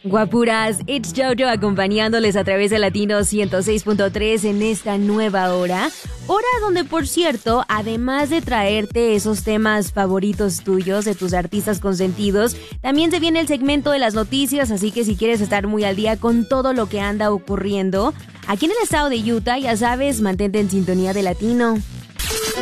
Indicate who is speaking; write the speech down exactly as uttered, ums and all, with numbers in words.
Speaker 1: Guapuras, it's Jojo acompañándoles a través de Latino ciento seis punto tres en esta nueva hora. Hora donde, por cierto, además de traerte esos temas favoritos tuyos de tus artistas consentidos, también se viene el segmento de las noticias, así que si quieres estar muy al día con todo lo que anda ocurriendo aquí en el estado de Utah, ya sabes, mantente en sintonía de Latino.